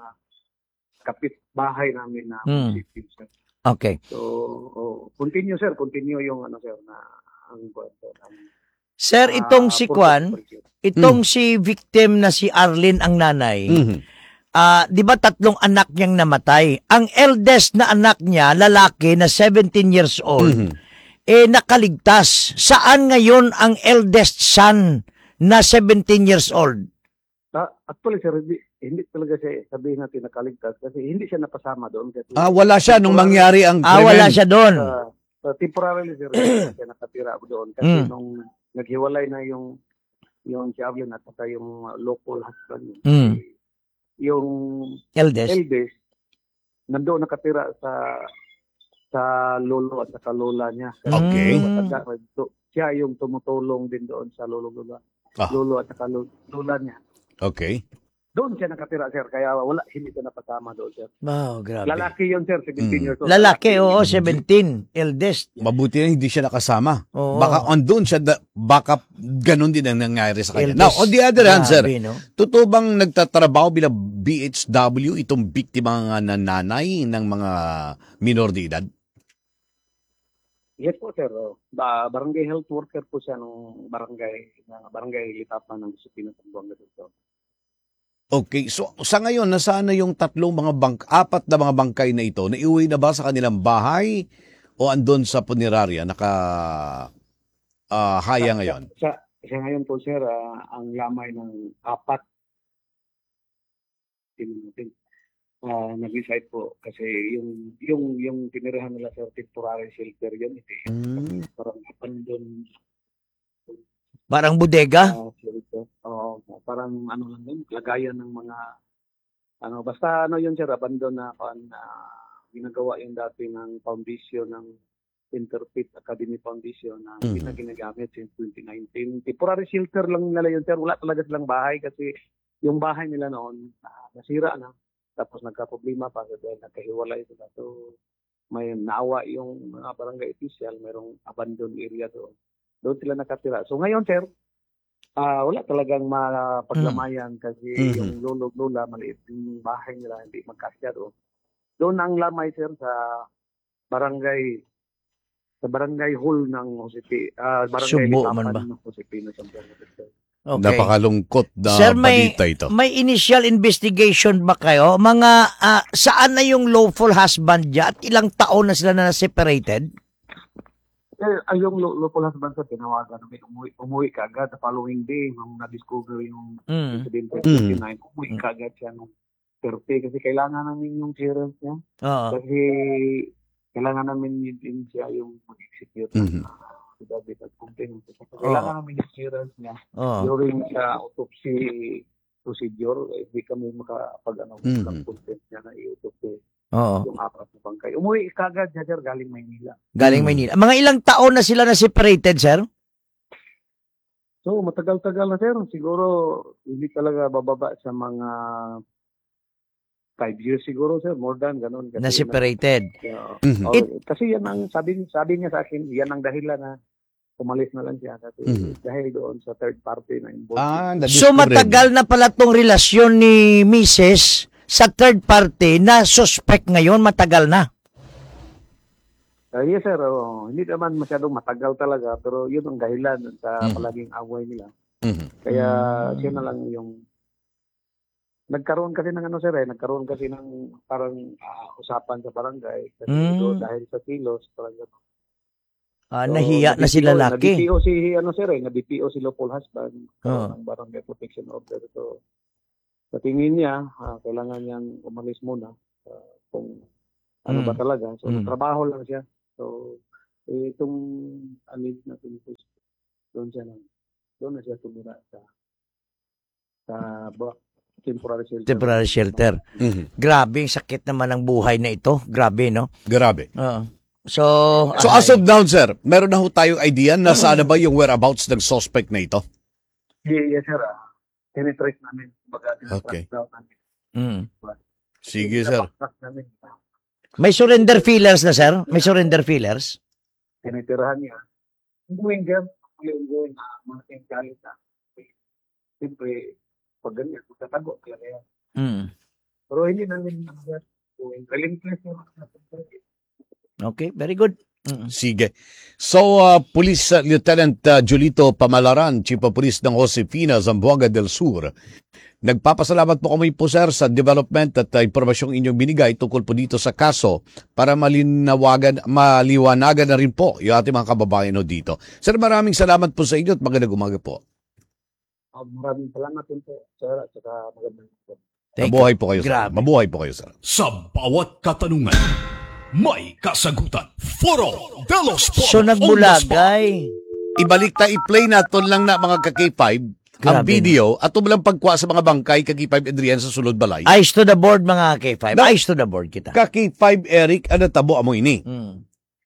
[SPEAKER 13] kapitbahay namin na
[SPEAKER 14] Hmm.
[SPEAKER 13] city, sir.
[SPEAKER 14] Okay.
[SPEAKER 13] So, oh, continue, sir. Continue yung ano, sir, na ang kwento namin.
[SPEAKER 14] Sir,
[SPEAKER 13] Ah,
[SPEAKER 14] itong si
[SPEAKER 13] for
[SPEAKER 14] Kwan,
[SPEAKER 13] operation.
[SPEAKER 14] itong si victim na si Arlene ang nanay, ah, di ba tatlong anak niyang namatay? Ang eldest na anak niya, lalaki na seventeen years old, eh nakaligtas. Saan ngayon ang eldest son na seventeen years old?
[SPEAKER 13] Ah, actually, sir, hindi, hindi talaga siya sabihin natin nakaligtas kasi hindi siya napasama doon. Kasi
[SPEAKER 12] Ah, wala siya nung mangyari ang
[SPEAKER 14] Ah, wala
[SPEAKER 12] krimen.
[SPEAKER 14] siya doon.
[SPEAKER 13] Uh, so, temporarily, sir, hindi siya nakatira doon. Kasi
[SPEAKER 14] Mm.
[SPEAKER 13] nung naghiwalay na yung yung si Arlen at saka yung uh, local husband niya,
[SPEAKER 14] Mm.
[SPEAKER 13] yung
[SPEAKER 14] Eldest.
[SPEAKER 13] eldest, nandoon nakatira sa sa lolo at saka lola niya.
[SPEAKER 12] Okay.
[SPEAKER 13] So, matanda, so, siya yung tumutulong din doon sa lolo lola.
[SPEAKER 12] Ah.
[SPEAKER 13] Lolo at saka lo- lola niya.
[SPEAKER 12] Okay.
[SPEAKER 13] Doon siya nakatira, sir. Kaya wala, hindi siya napasama doon, sir.
[SPEAKER 14] Wow, grabe.
[SPEAKER 13] Lalaki yun, sir. seventeen
[SPEAKER 12] Mm.
[SPEAKER 13] years old.
[SPEAKER 14] Lalaki, oo, seventeen. Eldest.
[SPEAKER 12] Mabuti na hindi siya nakasama.
[SPEAKER 14] Oo.
[SPEAKER 12] Baka andun siya, da- baka ganun din ang nangyari sa kanya.
[SPEAKER 14] Eldest.
[SPEAKER 12] Now, on the other hand, sir,
[SPEAKER 14] Grabe, no?
[SPEAKER 12] totoo bang nagtatrabaho bilang B H W itong biktima nga na nanay ng mga minor de edad?
[SPEAKER 13] Yes po, sir. Oh. Ba barangay health worker po siya ng barangay, na barangay Litapan ng Supina Sambuanga dito.
[SPEAKER 12] Okay, so sa ngayon, nasaan na yung tatlong mga bank, apat na mga bangkay na ito? Naiuwi na ba sa kanilang bahay o andun sa punerarya, naka ah, haya ngayon?
[SPEAKER 13] Sa, sa ngayon po, sir, ah, ang lamay ng apat natin uh, nag-decide po kasi yung yung yung tinirahan nila sa temporary shelter yun, ito
[SPEAKER 12] Mm.
[SPEAKER 13] parang abandon
[SPEAKER 14] Parang bodega?
[SPEAKER 13] uh, shelter. Oo, parang ano lang yun, lagayan ng mga ano, basta ano yun, sir, abandon na pan na ginagawa yung dati ng foundation ng Interfaith Academy Foundation na hindi
[SPEAKER 12] Mhm.
[SPEAKER 13] na ginagamit since twenty nineteen. Temporary shelter lang nila yun, sir. Wala talaga silang bahay kasi yung bahay nila noon ah, nasira na. Tapos nagka-problema pa kasi dahil nagkahiwalay sila. So may naawa yung mga barangay official, mayroong abandoned area doon. Doon sila nakatira. So ngayon, sir, ah wala talagang mapaglamayan kasi
[SPEAKER 12] Mhm.
[SPEAKER 13] yung lolo lola maliit yung bahay nila, hindi magkasya doon. Doon ang lamay, sir, sa barangay sa barangay hall ng Josepina, ah barangay
[SPEAKER 14] Subo
[SPEAKER 13] Litapan
[SPEAKER 14] man ba?
[SPEAKER 13] ng Josepina Sambuanga.
[SPEAKER 14] Okay.
[SPEAKER 12] Napakalungkot na
[SPEAKER 14] Sir, may,
[SPEAKER 12] balita ito.
[SPEAKER 14] may initial investigation ba kayo? Mga, ah, saan na yung lawful husband niya at ilang taon na sila na separated?
[SPEAKER 13] Eh, ay yung lo- local husband sa tinawagan namin, umuwi, umuwi ka agad the following day nung na-discover yung
[SPEAKER 14] Mm.
[SPEAKER 13] incident sa
[SPEAKER 12] Mm.
[SPEAKER 13] twenty-nine, umuwi ka agad siya nung thirty kasi kailangan namin yung clearance niya.
[SPEAKER 14] Oo.
[SPEAKER 13] Kasi kailangan namin yun din siya yung mag-execute
[SPEAKER 12] Mhm.
[SPEAKER 13] ng uh, David at complaint. Kailangan namin yung clearance niya
[SPEAKER 14] Oo.
[SPEAKER 13] during sa autopsy procedure. Eh, Hindi kami makapag ano,
[SPEAKER 12] Mhm.
[SPEAKER 13] content niya na i-autopsy.
[SPEAKER 14] Oo.
[SPEAKER 13] Yung apat na bangkay. Umuwi kagad siya, sir, galing Maynila.
[SPEAKER 14] Galing Maynila. Mga ilang taon na sila na separated, sir?
[SPEAKER 13] So, matagal-tagal na, sir. Siguro, hindi talaga bababa sa mga five years siguro, sir. More than, ganun. Kasi
[SPEAKER 14] Na separated.
[SPEAKER 13] Na,
[SPEAKER 14] Mhm.
[SPEAKER 13] oh,
[SPEAKER 14] It-
[SPEAKER 13] kasi yan ang, sabi, sabi niya sa akin, yan ang dahilan na umalis na lang siya. Kasi
[SPEAKER 14] Mhm.
[SPEAKER 13] dahil doon sa third party na involved.
[SPEAKER 12] Ah,
[SPEAKER 14] So matagal na pala tong relasyon ni Missus sa third party na suspect ngayon, matagal na.
[SPEAKER 13] Uh, yes, sir. Oh, hindi naman masyadong matagal talaga, pero yun ang dahilan sa
[SPEAKER 12] Mhm.
[SPEAKER 13] palaging away nila.
[SPEAKER 12] Mhm.
[SPEAKER 13] Kaya siya na lang yung nagkaroon kasi ng ano, sir, eh, nagkaroon kasi ng parang ah, usapan sa barangay kasi
[SPEAKER 14] Mm.
[SPEAKER 13] ito, dahil sa kilos, parang gano'n.
[SPEAKER 14] Ah,
[SPEAKER 13] So,
[SPEAKER 14] nahiya na si
[SPEAKER 13] na-D P O
[SPEAKER 14] lalaki.
[SPEAKER 13] Na-D P O si, ano, sir, eh, na-D P O si lawful husband
[SPEAKER 14] Oo.
[SPEAKER 13] ng barangay protection order. So, sa tingin niya, ah, kailangan niyang umalis muna ah, kung ano
[SPEAKER 14] Mm.
[SPEAKER 13] ba talaga. So,
[SPEAKER 14] Mm.
[SPEAKER 13] trabaho lang siya. So, eh, itong alis na pinipos, doon siya lang. Doon na siya tumira sa sa ba- temporary shelter.
[SPEAKER 14] Temporary shelter.
[SPEAKER 12] Mhm.
[SPEAKER 14] Grabe, ang sakit naman ng buhay na ito. Grabe, no?
[SPEAKER 12] Grabe.
[SPEAKER 14] Oo. So,
[SPEAKER 12] So
[SPEAKER 14] ay-
[SPEAKER 12] as of now, sir, meron na ho tayong idea na saan na ba yung whereabouts ng suspect na ito?
[SPEAKER 13] Yeah, yes, sir. Ah, tinitrace namin. Baga,
[SPEAKER 12] Okay.
[SPEAKER 13] tinatrace namin.
[SPEAKER 14] Mm.
[SPEAKER 12] Sige, sir.
[SPEAKER 13] Tinatrace namin.
[SPEAKER 14] May surrender feelers na, sir? May surrender feelers?
[SPEAKER 13] Tinitirahan niya. Ongoing, sir. Ongoing. ah, Mga tingkalit na. Siyempre, pag ganyan, magtatago talaga yan.
[SPEAKER 14] Mm.
[SPEAKER 13] Pero hindi namin sir, ongoing. Relentless yung
[SPEAKER 14] Okay, very good. Mm.
[SPEAKER 12] Sige. So, uh, Police uh, Lieutenant uh, Julito Pamalaran, Chief of Police ng Josefina, Zamboanga del Sur. Nagpapasalamat po kami po, sir, sa development at uh, impormasyong inyong binigay tungkol po dito sa kaso para malinawagan, maliwanagan na rin po yung ating mga kababayan ho dito. Sir, maraming salamat po sa inyo at magandang umaga po.
[SPEAKER 13] Uh, maraming salamat din po, sir, at saka magandang po.
[SPEAKER 12] Mabuhay po kayo, sir.
[SPEAKER 14] Grabe.
[SPEAKER 12] Mabuhay po kayo, sir.
[SPEAKER 1] Sa bawat katanungan, may kasagutan. Foro de los Poros
[SPEAKER 14] So,
[SPEAKER 1] on the spot.
[SPEAKER 14] nagbulagay.
[SPEAKER 12] Ibalik ta i-play naton lang na mga ka-K five ang
[SPEAKER 14] Grabe.
[SPEAKER 12] video at umalang pagkuha sa mga bangkay ka-K five Adrian sa sulod balay.
[SPEAKER 14] Eyes to the board, mga K five.
[SPEAKER 12] Na-
[SPEAKER 14] Eyes to the board kita.
[SPEAKER 12] Ka-K five Eric, ano tabo amo ini?
[SPEAKER 14] Mm.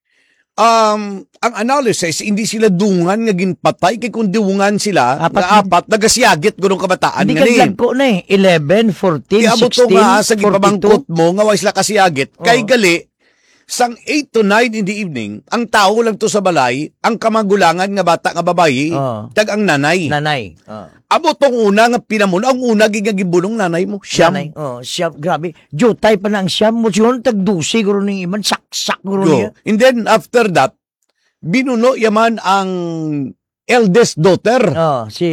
[SPEAKER 12] Um, ang analysis, hindi sila dungan nga ginpatay kay kung dungan sila
[SPEAKER 14] Apat
[SPEAKER 12] nga apat nagasyagit gunong kabataan
[SPEAKER 14] Hindi
[SPEAKER 12] nga
[SPEAKER 14] ka
[SPEAKER 12] ni.
[SPEAKER 14] vlog ko na eh. eleven, fourteen,
[SPEAKER 12] Iabot to
[SPEAKER 14] sixteen,
[SPEAKER 12] nga sa gipabangkot
[SPEAKER 14] forty-two.
[SPEAKER 12] mo nga way sila kasyagit. Kay
[SPEAKER 14] Oo.
[SPEAKER 12] gali sang eight to nine in the evening, ang tao lang to sa balay, ang kamagulangan nga bata nga babayi,
[SPEAKER 14] Oo.
[SPEAKER 12] tag ang nanay.
[SPEAKER 14] Nanay. Oh.
[SPEAKER 12] Abo tong una nga pinamuno, ang una gigagibulong nanay mo. Siyam.
[SPEAKER 14] Nanay. Oh, siyam. Grabe. Jutay pa na ang siyam mo. Siguro tagdusi guro ng iman. Saksak guro niya.
[SPEAKER 12] Go. And then after that, binuno yaman ang eldest daughter.
[SPEAKER 14] Oh, si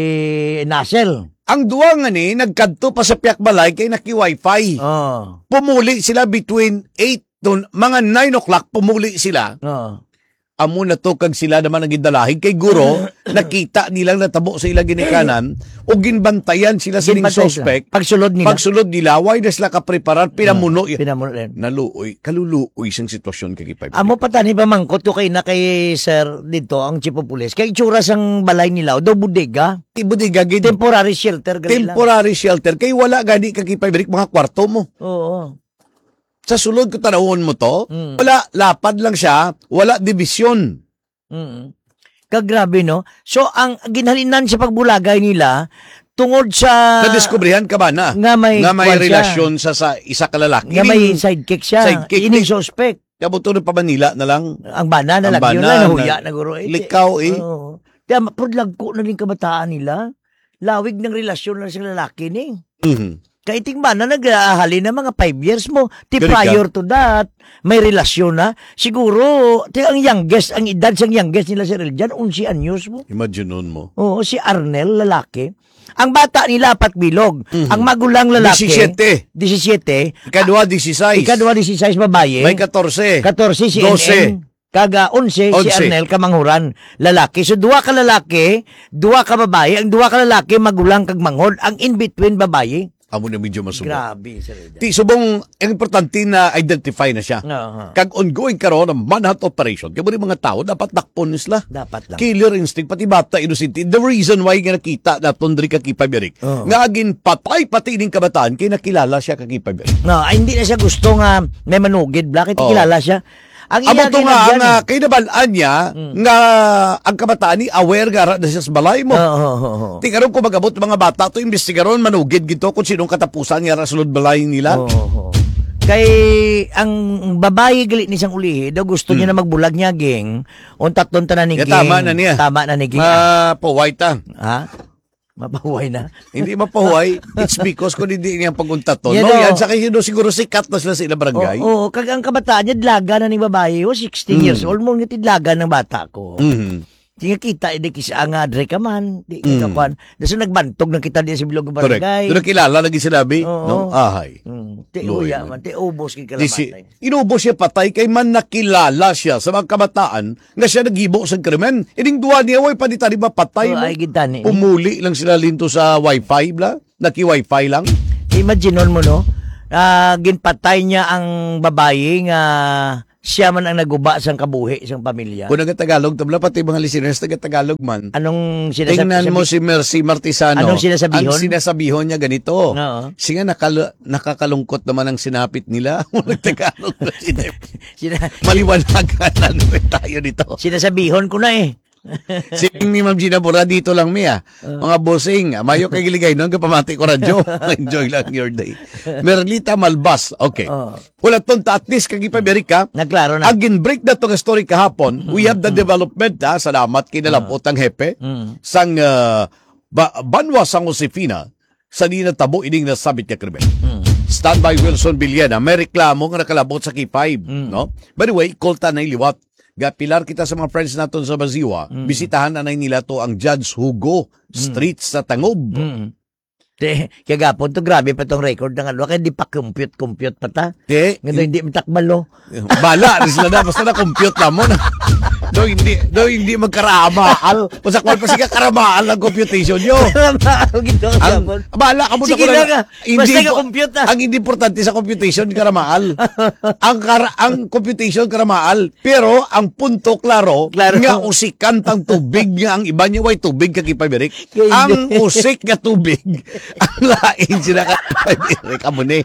[SPEAKER 14] Nasel.
[SPEAKER 12] Ang duwa nga ni, nagkadto pa sa piyak balay kay naki-wifi.
[SPEAKER 14] Oh.
[SPEAKER 12] Pumuli sila between eight to mga nine o'clock, pumuli sila.
[SPEAKER 14] Oh.
[SPEAKER 12] Amo na to kag sila naman ang gidalahig kay guro, nakita nilang natabo sa ilang ginikanan o ginbantayan sila sa ning
[SPEAKER 14] Ginbantay sila.
[SPEAKER 12] suspect.
[SPEAKER 14] Pagsulod nila.
[SPEAKER 12] Pagsulod nila, why na sila kapreparar, pinamuno.
[SPEAKER 14] Pinamuno rin.
[SPEAKER 12] Naluoy, kaluluoy siyang sitwasyon kay Kipay.
[SPEAKER 14] Amo pa tani ba mangkot ko kay na kay sir dito ang chief of police. Kay itsura sang balay nila do bodega.
[SPEAKER 12] Ibudiga gid
[SPEAKER 14] Temporary shelter gali lang.
[SPEAKER 12] temporary shelter kay wala gani kag Kipay mga kwarto mo.
[SPEAKER 14] Oo.
[SPEAKER 12] Sa sulod ko tanawon mo to,
[SPEAKER 14] Mm.
[SPEAKER 12] wala lapad lang siya, wala division.
[SPEAKER 14] Mm. Kagrabe no. So ang ginhalinan sa pagbulagay nila tungod sa
[SPEAKER 12] Nadiskubrihan ka ba na?
[SPEAKER 14] nga may
[SPEAKER 12] nga may
[SPEAKER 14] kwan siya.
[SPEAKER 12] relasyon sa, sa isa ka lalaki.
[SPEAKER 14] nga may sidekick siya.
[SPEAKER 12] Sidekick.
[SPEAKER 14] Ining suspect.
[SPEAKER 12] Kabuto na pa Manila na lang.
[SPEAKER 14] Ang bana na
[SPEAKER 12] Ang
[SPEAKER 14] lagi yun
[SPEAKER 12] bana
[SPEAKER 14] na nahuya
[SPEAKER 12] na-
[SPEAKER 14] na guro. Eh,
[SPEAKER 12] Likaw eh.
[SPEAKER 14] Oo. Kaya mapudlag ko na rin kabataan nila. Lawig ng relasyon lang sa lalaki ni.
[SPEAKER 12] Mhm.
[SPEAKER 14] Kaya iting ba na nag-ahali na mga five years mo. Ti
[SPEAKER 12] Correct
[SPEAKER 14] prior to that, may relasyon na. Siguro, ti ang youngest, ang edad sa youngest nila si Reljan, unsi anyos mo.
[SPEAKER 12] Imagine nun mo.
[SPEAKER 14] Oo, si Arnel, lalaki. Ang bata nila, apat bilog.
[SPEAKER 12] Mhm.
[SPEAKER 14] Ang magulang lalaki,
[SPEAKER 12] Disisyete.
[SPEAKER 14] disisyete.
[SPEAKER 12] Ikadwa, disisay.
[SPEAKER 14] Ikadwa, disisay babae.
[SPEAKER 12] May katorse.
[SPEAKER 14] katorse si
[SPEAKER 12] Dose.
[SPEAKER 14] N N. Kaga onse si
[SPEAKER 12] Onse.
[SPEAKER 14] Arnel kamanghuran lalaki. So duwa ka lalaki, duwa ka babae, ang duwa ka lalaki magulang kag manghod, ang in between babae.
[SPEAKER 12] Amo na medyo masubo.
[SPEAKER 14] Grabe, sir.
[SPEAKER 12] Ti subong ang importante na identify na siya.
[SPEAKER 14] Uh-huh.
[SPEAKER 12] Kag ongoing karon ang manhunt operation. Kaya mga tao dapat dakpon sila.
[SPEAKER 14] Dapat lang.
[SPEAKER 12] Killer instinct pati bata innocent. The reason why nga nakita na tundri ka kipabirik.
[SPEAKER 14] Uh-huh.
[SPEAKER 12] Nga agin patay pati ning kabataan kay nakilala siya ka kipabirik.
[SPEAKER 14] No, ay, hindi na siya gusto nga may manugid. Bakit
[SPEAKER 12] Oh.
[SPEAKER 14] kilala siya? Ang
[SPEAKER 12] Amo to nga ang uh,
[SPEAKER 14] eh.
[SPEAKER 12] kinabalaan niya
[SPEAKER 14] Mm.
[SPEAKER 12] nga ang kabataan ni aware nga na siya sa balay mo.
[SPEAKER 14] Oh, oh, oh, oh.
[SPEAKER 12] Ti karon ko magabot mga bata to imbestigaron manugid gito kung sinong katapusan nga ra sulod balay nila.
[SPEAKER 14] Oh, oh, oh. Kay ang babae gali ni siyang ulihi, daw gusto niya na magbulag niya ging. Untat ton tanan ni
[SPEAKER 12] Ya,
[SPEAKER 14] ging.
[SPEAKER 12] tama na niya.
[SPEAKER 14] Tama na ni ging.
[SPEAKER 12] Ma pahuway ta.
[SPEAKER 14] Ha? Mapahuway na.
[SPEAKER 12] Hindi mapahuway. It's because kung hindi niya pagunta to.
[SPEAKER 14] Yan
[SPEAKER 12] No,
[SPEAKER 14] o.
[SPEAKER 12] yan sa kayo siguro sikat na sila sa ilang barangay.
[SPEAKER 14] Oo, oh, kag ang kabataan niya dlaga na ni babae, oh, sixteen
[SPEAKER 12] Mm.
[SPEAKER 14] years old mo nga tidlaga ng bata ko.
[SPEAKER 12] Mhm.
[SPEAKER 14] Tinga kita idi kisa nga dre ka man, di
[SPEAKER 12] Mm.
[SPEAKER 14] ka kwan. Daso nagbantog na kita di sa bilog ng
[SPEAKER 12] Correct.
[SPEAKER 14] barangay.
[SPEAKER 12] Doon kilala lagi sinabi, no? Ahay.
[SPEAKER 14] Mm. Ti
[SPEAKER 12] Loy
[SPEAKER 14] uya
[SPEAKER 12] man.
[SPEAKER 14] man, ti ubos kay
[SPEAKER 12] Di si,
[SPEAKER 14] kalamatay.
[SPEAKER 12] inubos siya patay kay man nakilala siya sa mga kabataan nga siya nagibo sa krimen. Ining duwa niya, way panita di ba patay
[SPEAKER 14] Oh,
[SPEAKER 12] mo?
[SPEAKER 14] ay gitani.
[SPEAKER 12] Umuli lang sila linto sa wifi bla. Naki-wifi lang.
[SPEAKER 14] Imagine mo no, ah ginpatay niya ang babae nga siya man ang naguba sang kabuhi sang pamilya.
[SPEAKER 12] Kung nagatagalog, tabla pati mga listeners nagatagalog man.
[SPEAKER 14] Anong sinasabi?
[SPEAKER 12] Tingnan mo si Mercy Martisano.
[SPEAKER 14] Anong sinasabihon?
[SPEAKER 12] Ang sinasabihon niya ganito.
[SPEAKER 14] Oo.
[SPEAKER 12] Sige, nakal- nakakalungkot naman ang sinapit nila. Nagtagalog na sila.
[SPEAKER 14] Sina-
[SPEAKER 12] Maliwanagan na naman tayo dito.
[SPEAKER 14] Sinasabihon ko na eh.
[SPEAKER 12] Sing ni Ma'am Gina Bura dito lang Mia. Mga bossing, mayo kay giligay noon kapamati ko radyo. Enjoy lang your day. Merlita Malbas. Okay.
[SPEAKER 14] Oh.
[SPEAKER 12] Wala ton ta at least kag ipamerika.
[SPEAKER 14] Naglaro na.
[SPEAKER 12] Agin break na tong story kahapon. We have the development ha. Salamat kinalapot ang hepe.
[SPEAKER 14] Mm.
[SPEAKER 12] Sang uh, ba- Banwa sang Josefina sa di natabo ining nasabit nga krimen.
[SPEAKER 14] Mm.
[SPEAKER 12] Standby Wilson Villena. May reklamo nga nakalabot sa K five.
[SPEAKER 14] Mm.
[SPEAKER 12] No? By the way, kulta na iliwat. Gapilar kita sa mga friends naton sa Baziwa.
[SPEAKER 14] Mm.
[SPEAKER 12] Bisitahan na nila to ang Judge Hugo Street sa Tangob.
[SPEAKER 14] Mm. Te, kaya gapon to grabe pa tong record ng ano, kaya di pa compute-compute pa ta.
[SPEAKER 12] Te,
[SPEAKER 14] Nga hindi matakbalo.
[SPEAKER 12] bala, rin sila na, basta na-compute na mo na. Do hindi, do hindi magkaramaal. Basta kung pa siya karamaal ang computation nyo.
[SPEAKER 14] Karamaal gito ka
[SPEAKER 12] Ang,
[SPEAKER 14] gapon.
[SPEAKER 12] bala ka mo
[SPEAKER 14] Sige
[SPEAKER 12] na
[SPEAKER 14] na nga, basta
[SPEAKER 12] po-
[SPEAKER 14] ka-compute na.
[SPEAKER 12] Ang hindi importante sa computation, karamaal. ang kara, ang computation, karamaal. Pero, ang punto, klaro,
[SPEAKER 14] Klaro.
[SPEAKER 12] nga usikan tang tubig nga ang iba niya, way tubig kakipabirik.
[SPEAKER 14] Kaya
[SPEAKER 12] Ang
[SPEAKER 14] hindi.
[SPEAKER 12] usik nga tubig, ang lain sila kakipabirik. Amo ni.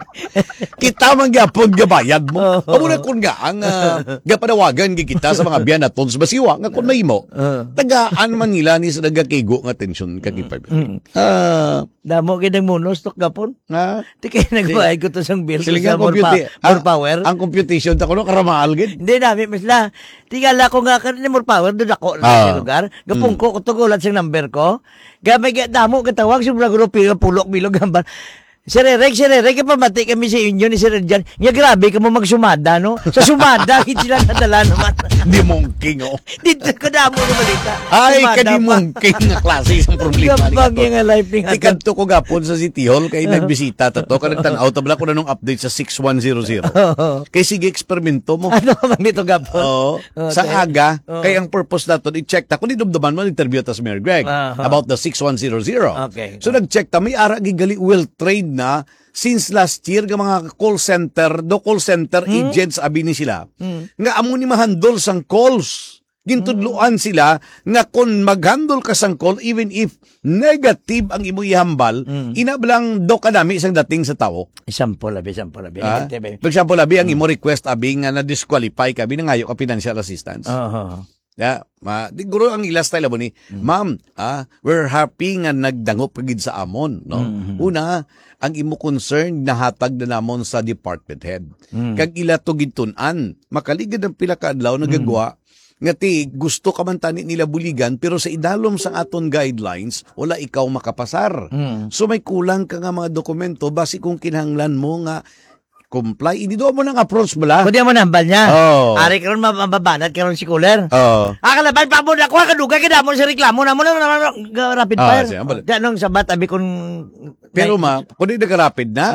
[SPEAKER 12] Kita man gyapon gabayad mo. Amo na kun nga, ang uh, gapanawagan gi kita sa mga biyan naton sa Basiwa, nga kun mahimo, tagaan man nila ni sa nagkakigo nga tensyon kakipabirik.
[SPEAKER 14] Mm.
[SPEAKER 12] Ah,
[SPEAKER 14] Damo kay nang monos tok gapon.
[SPEAKER 12] nga,
[SPEAKER 14] Ti kay nagbuhay ko to sang bill
[SPEAKER 12] Siling
[SPEAKER 14] sa
[SPEAKER 12] ang
[SPEAKER 14] more, pa,
[SPEAKER 12] computi-
[SPEAKER 14] more
[SPEAKER 12] ang-
[SPEAKER 14] power.
[SPEAKER 12] Ang computation ta kuno karamaal gid.
[SPEAKER 14] Hindi namin misla. Tingala ko nga kan more power do ako na
[SPEAKER 12] Ah.
[SPEAKER 14] sa lugar. Gapong ko tugulan sang number ko. Gamay ga damo katawag sa grupo pulok bilog gambar. Sir Eric, Sir Eric, pamati kami sa inyo ni Sir Jan. Nga grabe ka mo magsumada, no? Sa sumada, hindi sila nadala naman.
[SPEAKER 12] Di mongking oh.
[SPEAKER 14] Dito ka damo na balita.
[SPEAKER 12] Ay,
[SPEAKER 14] Sumada
[SPEAKER 12] kadi
[SPEAKER 14] pa.
[SPEAKER 12] mongking nga klase isang problema.
[SPEAKER 14] Gabag yung nga life ni
[SPEAKER 12] Ikanto ko gapon sa City Hall kay nagbisita ta to kanang tan-aw tabla ko na nung update sa six one zero zero. Kay sige eksperimento mo.
[SPEAKER 14] Ano bang dito gapon?
[SPEAKER 12] Oo.
[SPEAKER 14] Okay.
[SPEAKER 12] Sa aga,
[SPEAKER 14] Oo.
[SPEAKER 12] kay ang purpose nato i-check ta kun idumduman mo interview ta sa Mayor Greg
[SPEAKER 14] Aha.
[SPEAKER 12] about the six one zero zero.
[SPEAKER 14] Okay.
[SPEAKER 12] So nag-check ta may ara gigali well trained na since last year nga mga call center, do call center
[SPEAKER 14] Hmm?
[SPEAKER 12] agents abi ni sila.
[SPEAKER 14] Hmm.
[SPEAKER 12] Nga amo ni mahandol sang calls. Gintudloan sila nga kung maghandol ka sang call even if negative ang imo ihambal,
[SPEAKER 14] Hmm.
[SPEAKER 12] inablang do kadami isang dating sa tao.
[SPEAKER 14] Isampol abi, isampol abi.
[SPEAKER 12] Ah,
[SPEAKER 14] Negative, eh.
[SPEAKER 12] For example, abi ang imo request abi nga na disqualify ka binangayo ka financial assistance.
[SPEAKER 14] Oo.
[SPEAKER 12] Ya, ma, di guro ang ila style mo ni, ma'am, ah, we're happy nga nagdangop kagid sa amon, no?
[SPEAKER 14] Mhm.
[SPEAKER 12] Una, ang imo concern nahatag na namon sa department head.
[SPEAKER 14] Mm.
[SPEAKER 12] Kag ila to gitunan, makaligid ang pila ka adlaw nagagawa nga ti gusto ka man tani nila buligan pero sa idalom sa aton guidelines wala ikaw makapasar.
[SPEAKER 14] Mm.
[SPEAKER 12] So may kulang ka nga mga dokumento basi kung kinahanglan mo nga comply, hindi do mo nang approach bala.
[SPEAKER 14] Kundi mo nambal niya.
[SPEAKER 12] Oh.
[SPEAKER 14] Ari karon mababanat karon si Cooler.
[SPEAKER 12] Oh.
[SPEAKER 14] Akalaban pa mo na ko kadugay kada mo sa reklamo na mo na rapid
[SPEAKER 12] Ah,
[SPEAKER 14] fire.
[SPEAKER 12] siya, ambal.
[SPEAKER 14] Ganong sabat abi kun
[SPEAKER 12] Pero ma, kung di nag-rapid na,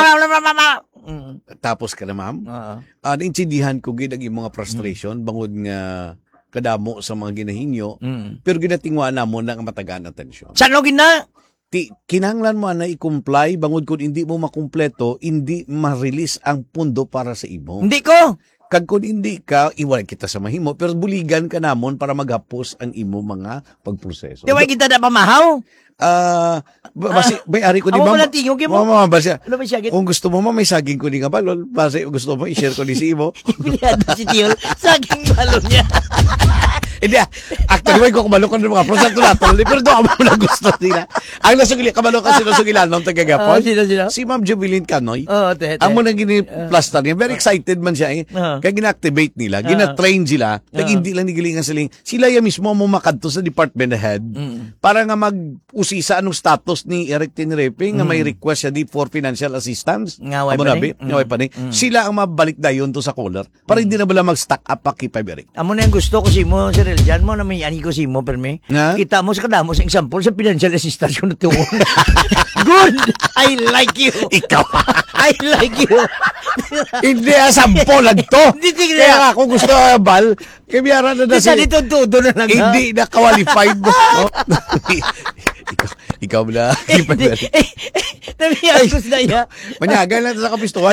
[SPEAKER 14] Mm.
[SPEAKER 12] tapos ka na ma'am,
[SPEAKER 14] Oo.
[SPEAKER 12] uh, naintindihan ko gid ang imong mga frustration bangod nga kadamo sa mga ginahinyo,
[SPEAKER 14] Mm.
[SPEAKER 12] pero ginatingwa na mo na ang matagaan atensyon.
[SPEAKER 14] Saan no gina?
[SPEAKER 12] ti kinahanglan mo na i-comply bangod kung hindi mo makumpleto, hindi ma-release ang pundo para sa imo.
[SPEAKER 14] Hindi ko.
[SPEAKER 12] Kag kung hindi ka, iwala kita sa mahimo, pero buligan ka namon para maghapos ang imo mga pagproseso.
[SPEAKER 14] Di ba kita na pamahaw?
[SPEAKER 12] Ah, uh, basi may ari ko di
[SPEAKER 14] Amo
[SPEAKER 12] ba?
[SPEAKER 14] mo lang tingog mo.
[SPEAKER 12] Mama, basi.
[SPEAKER 14] Ano ba siya?
[SPEAKER 12] Kung gusto mo ma may saging ko ni nga balon, basi gusto mo i-share ko ni si imo.
[SPEAKER 14] Pilihan si Tio, saging balon niya.
[SPEAKER 12] Hindi, actually, ko kumalo ko ng mga prosent na tuloy, pero doon ako na gusto nila. Ang nasugili, kamalo ka sinusugilan nung tagagapon.
[SPEAKER 14] Oh, sino, sino?
[SPEAKER 12] Si Ma'am Jubilin Canoy.
[SPEAKER 14] Oo, oh, te, te.
[SPEAKER 12] Ang muna gini-plaster niya. Very excited man siya eh.
[SPEAKER 14] Uh-huh.
[SPEAKER 12] Kaya gina-activate nila, gina-train sila. Kaya
[SPEAKER 14] Uh-huh.
[SPEAKER 12] hindi lang nigilingan sila. Sila yung mismo mo makadto sa department head
[SPEAKER 14] Mm.
[SPEAKER 12] para nga mag-usisa anong status ni Eric Tinrepe nga may request siya di for financial assistance.
[SPEAKER 14] Ngaway
[SPEAKER 12] Amo
[SPEAKER 14] pa
[SPEAKER 12] na,
[SPEAKER 14] ni?
[SPEAKER 12] bi? Ngaway pa ni.
[SPEAKER 14] Mm.
[SPEAKER 12] Sila ang mabalik dayon to sa caller para hindi na bala mag-stack up pa kay Eric.
[SPEAKER 14] Amo na yung gusto ko si mo, Sir Eljan mo, na may ani ko si mo, perme.
[SPEAKER 12] Nga?
[SPEAKER 14] Kita mo sa kadamo sa example sa financial assistance ko na tuon. Good! I like you!
[SPEAKER 12] Ikaw.
[SPEAKER 14] I like you!
[SPEAKER 12] Hindi, ah, sampo lang to.
[SPEAKER 14] Hindi, tignan.
[SPEAKER 12] Kaya nga, kung gusto uh, bal, kaya na na
[SPEAKER 14] Di sa dito tudo na lang.
[SPEAKER 12] Hindi na qualified mo. No? ikaw, ikaw na.
[SPEAKER 14] Hindi. Eh, nabiyas ko na iya.
[SPEAKER 12] Manyagan lang sa kapistuhan.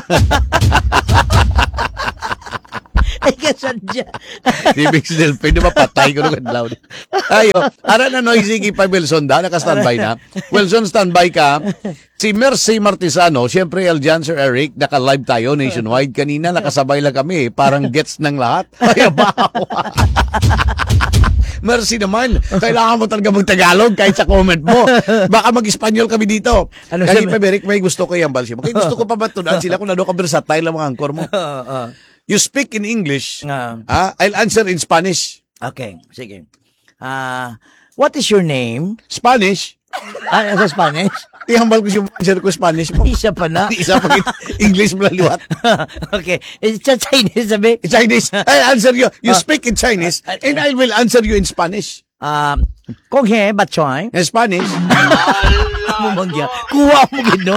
[SPEAKER 14] Ay, kasadya.
[SPEAKER 12] Ibig sabihin, pwede mapatay ko nung adlaw. Ayo, ara na noisy kay pa Wilson da, naka-standby na. Wilson, standby ka. Si Mercy Martisano, syempre Eljan, Sir Eric, naka-live tayo nationwide. Kanina, nakasabay lang kami. Parang gets ng lahat. Ay, bawa. Mercy naman. Kailangan mo talaga mag-Tagalog kahit sa comment mo. Baka mag-Espanyol kami dito.
[SPEAKER 14] Ano
[SPEAKER 12] Kaya
[SPEAKER 14] sabi?
[SPEAKER 12] pa, Eric, may gusto ko yung balsi mo. Kaya gusto ko pa matunan sila kung nado ka versatile ang mga angkor mo. You speak in English.
[SPEAKER 14] Uh,
[SPEAKER 12] ah, I'll answer in Spanish.
[SPEAKER 14] Okay, sige. Uh, what is your name?
[SPEAKER 12] Spanish.
[SPEAKER 14] Ah, sa Spanish?
[SPEAKER 12] Tihambal ko yung answer ko Spanish mo.
[SPEAKER 14] Isa pa na.
[SPEAKER 12] Isa pa English mo liwat.
[SPEAKER 14] Okay. It's a Chinese, sabi?
[SPEAKER 12] Chinese. I'll answer you. You speak in Chinese and I will answer you in Spanish.
[SPEAKER 14] Um, kung he, batchoy?
[SPEAKER 12] In Spanish.
[SPEAKER 14] Mumangya. Kuha mo gino.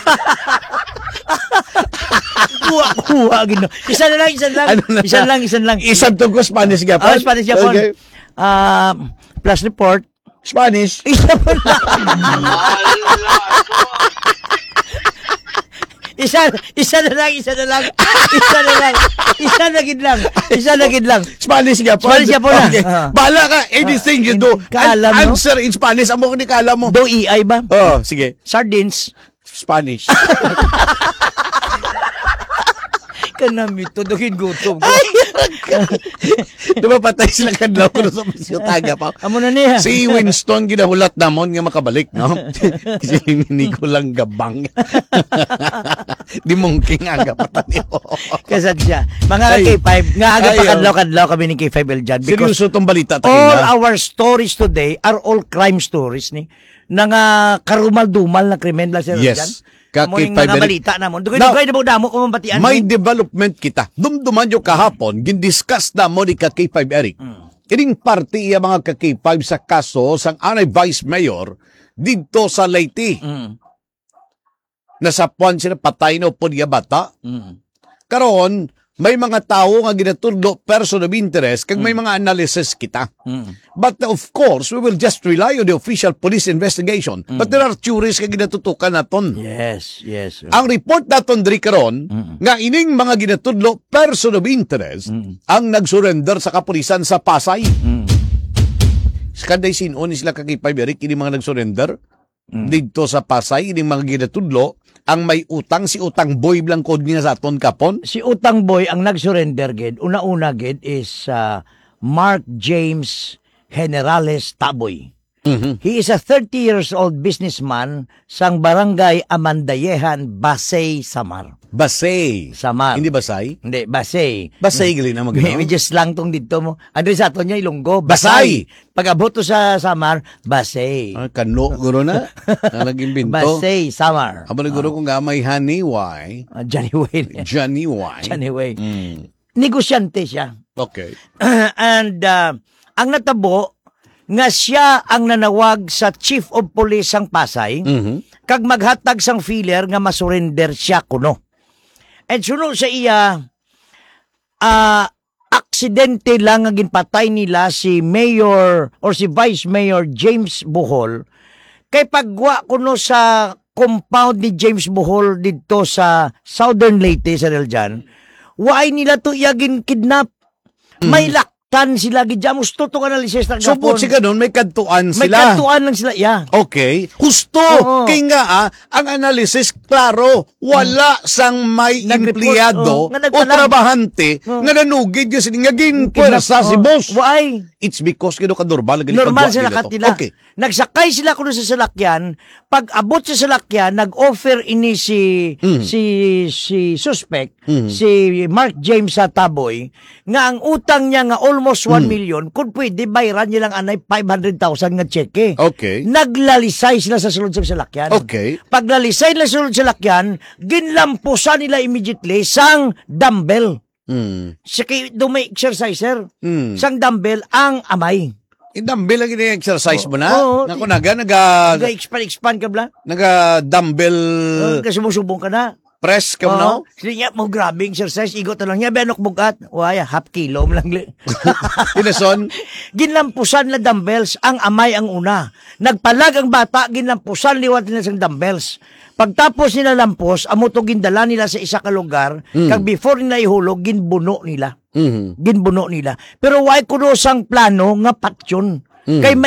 [SPEAKER 14] Kuha, kuha gino. Isa na lang, isa lang.
[SPEAKER 12] Ano na?
[SPEAKER 14] Isa lang, isa lang.
[SPEAKER 12] Isang to ko Spanish ka
[SPEAKER 14] Oh, Spanish Japon.
[SPEAKER 12] Okay.
[SPEAKER 14] Um, plus report.
[SPEAKER 12] Spanish.
[SPEAKER 14] Isa pa lang. Isa, isa na lang, isa na lang. Isa na lang. Isa na gid lang. Isa na gid lang.
[SPEAKER 12] Spanish ka po.
[SPEAKER 14] Spanish Japon na.
[SPEAKER 12] Okay.
[SPEAKER 14] Ah.
[SPEAKER 12] Bahala ka. Anything you do.
[SPEAKER 14] Kaalam mo?
[SPEAKER 12] Answer in Spanish. Amo ko ni kaalam mo.
[SPEAKER 14] Do E I ba?
[SPEAKER 12] Oh, sige.
[SPEAKER 14] Sardines.
[SPEAKER 12] Spanish.
[SPEAKER 14] Kanami to, dugin gutom ko.
[SPEAKER 12] Diba patay sila kadlaw ko sa masyutaga pa.
[SPEAKER 14] Amo na niya.
[SPEAKER 12] Si Winston ginahulat namon nga makabalik, no? Si Nico lang gabang. Di mungking aga patani.
[SPEAKER 14] Kasad siya. Mga K five, nga aga pa kadlaw-kadlaw kami ni K five Eljan.
[SPEAKER 12] Seryoso tong balita ta
[SPEAKER 14] all our stories today are all crime stories ni. Nang uh, karumal-dumal na krimen lang siya.
[SPEAKER 12] Yes.
[SPEAKER 14] Kamoy mga balita namon. Dugay dugay na damo ko mabatian.
[SPEAKER 12] May development kita. Dumduman yung kahapon, gindiscuss na mo ni ka K five Eric. Mm. Ining party iya mga ka K five sa kaso sang anay Vice Mayor dito sa Leyte.
[SPEAKER 14] Mm.
[SPEAKER 12] Nasapuan sila patay na po niya bata.
[SPEAKER 14] Mm.
[SPEAKER 12] Karon, may mga tao nga ginatudlo person of interest kag may mga analysis kita.
[SPEAKER 14] Mm.
[SPEAKER 12] But of course, we will just rely on the official police investigation.
[SPEAKER 14] Mm.
[SPEAKER 12] But there are theories nga ginatutukan naton.
[SPEAKER 14] Yes, yes.
[SPEAKER 12] Ang report naton diri karon
[SPEAKER 14] Mm.
[SPEAKER 12] nga ining mga ginatudlo person of interest
[SPEAKER 14] Mm.
[SPEAKER 12] ang nagsurrender sa kapulisan sa Pasay.
[SPEAKER 14] Mm.
[SPEAKER 12] Kanday sinon sila kakipay Eric ini mga nagsurrender
[SPEAKER 14] Mm.
[SPEAKER 12] dito sa Pasay ining mga ginatudlo ang may utang si Utang Boy blang code niya sa aton kapon.
[SPEAKER 14] Si Utang Boy ang nag-surrender gid. Una-una gid is uh, Mark James Generales Taboy.
[SPEAKER 12] Mm-hmm.
[SPEAKER 14] He is a thirty years old businessman sang barangay Amandayehan, Basay, Samar.
[SPEAKER 12] Basay.
[SPEAKER 14] Samar.
[SPEAKER 12] Hindi Basay?
[SPEAKER 14] Hindi, Basay.
[SPEAKER 12] Basay gali na magano.
[SPEAKER 14] Medyo slang tong dito mo. Ano sa ato niya Ilonggo?
[SPEAKER 12] Basay.
[SPEAKER 14] Pag-abot to sa Samar, Basay.
[SPEAKER 12] Ah, kano guro na. Ang naging binto.
[SPEAKER 14] Basay, Samar.
[SPEAKER 12] Amo na guro kung gamay Honey Why.
[SPEAKER 14] Uh, Johnny Wayne.
[SPEAKER 12] Johnny Why.
[SPEAKER 14] Johnny Wayne.
[SPEAKER 12] Mm.
[SPEAKER 14] Negosyante siya.
[SPEAKER 12] Okay.
[SPEAKER 14] And uh, ang natabo nga siya ang nanawag sa Chief of Police sang Pasay
[SPEAKER 12] Mm-hmm.
[SPEAKER 14] kag maghatag sang filler nga masurrender siya kuno. And sunod sa iya uh, aksidente lang nga ginpatay nila si Mayor or si Vice Mayor James Bohol Kay pagwa ko no sa compound ni James Bohol dito sa Southern Leyte sa Reljan, why nila to iyagin kidnap? May laktan sila gidya musto to analysis ng
[SPEAKER 12] So, po si ganun, may kantuan
[SPEAKER 14] May
[SPEAKER 12] sila.
[SPEAKER 14] kantuan lang sila, yeah.
[SPEAKER 12] Okay. Husto.
[SPEAKER 14] Oo.
[SPEAKER 12] Kaya nga, ah, ang analysis, klaro, wala sang may
[SPEAKER 14] Nag-report,
[SPEAKER 12] empleyado
[SPEAKER 14] oh, nga
[SPEAKER 12] o
[SPEAKER 14] nagpalag.
[SPEAKER 12] trabahante nga nanugid yung siningagin pwersa si
[SPEAKER 14] Oh,
[SPEAKER 12] boss.
[SPEAKER 14] Why?
[SPEAKER 12] It's because kino ka normal.
[SPEAKER 14] Normal sa lakat nila.
[SPEAKER 12] Okay.
[SPEAKER 14] Nagsakay sila kuno sa salakyan, pag abot sa salakyan, nag-offer ini si
[SPEAKER 12] Mm.
[SPEAKER 14] si si suspect,
[SPEAKER 12] Mm.
[SPEAKER 14] si Mark James sa Taboy, nga ang utang niya nga almost one
[SPEAKER 12] Mm.
[SPEAKER 14] million, kung pwede bayaran niya lang anay five hundred thousand nga cheque.
[SPEAKER 12] Okay.
[SPEAKER 14] Naglalisay sila sa sulod sa salakyan.
[SPEAKER 12] Okay.
[SPEAKER 14] Paglalisay nila sa sulod sa salakyan, ginlampusan nila immediately sang dumbbell.
[SPEAKER 12] Mm.
[SPEAKER 14] Sa kay dumay exerciser,
[SPEAKER 12] Mm.
[SPEAKER 14] sang dumbbell ang amay.
[SPEAKER 12] Dumbbell lang yung exercise mo na?
[SPEAKER 14] Oo.
[SPEAKER 12] Naku, naga, naga,
[SPEAKER 14] Nag-expand-expand ka bla?
[SPEAKER 12] naga dumbbell
[SPEAKER 14] Uh, kasi musubong ka na.
[SPEAKER 12] press ka mo na?
[SPEAKER 14] Sige niya, mo grabe exercise. Igot na lang niya, benok bugat. Waya, half kilo mo lang. li-
[SPEAKER 12] Tinason?
[SPEAKER 14] Ginlampusan na dumbbells, ang amay ang una. Nagpalag ang bata, ginlampusan liwat nila sa dumbbells. Pagtapos nila lampos, amo to gindala nila sa isa ka lugar,
[SPEAKER 12] Mm.
[SPEAKER 14] kag before nila ihulog, ginbuno nila.
[SPEAKER 12] Mhm.
[SPEAKER 14] Ginbuno nila. Pero why kuno sang plano nga patyon?
[SPEAKER 12] Mm.
[SPEAKER 14] Kay